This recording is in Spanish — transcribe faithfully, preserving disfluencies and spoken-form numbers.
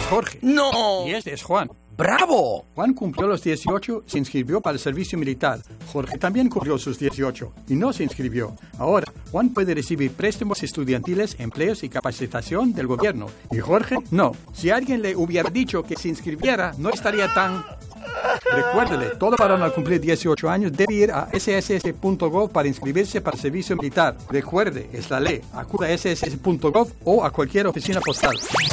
es Jorge. ¡No! Y este es Juan. ¡Bravo! Juan cumplió los dieciocho, se inscribió para el servicio militar. Jorge también cumplió sus dieciocho y no se inscribió. Ahora, Juan puede recibir préstamos estudiantiles, empleos y capacitación del gobierno. Y Jorge, no. Si alguien le hubiera dicho que se inscribiera, no estaría tan... Recuérdele, todo varón al cumplir dieciocho años debe ir a ese ese ese punto gov para inscribirse para el servicio militar. Recuerde, es la ley. Acuda a ese ese ese punto gov o a cualquier oficina postal.